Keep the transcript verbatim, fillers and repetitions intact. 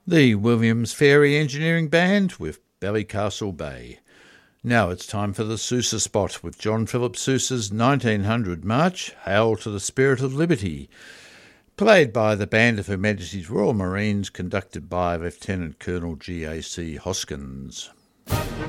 The Williams Ferry Engineering Band with Ballycastle Bay. Now it's time for the Sousa Spot with John Philip Sousa's nineteen hundred march, Hail to the Spirit of Liberty, played by the Band of Her Majesty's Royal Marines, conducted by Lieutenant Colonel G A C Hoskins.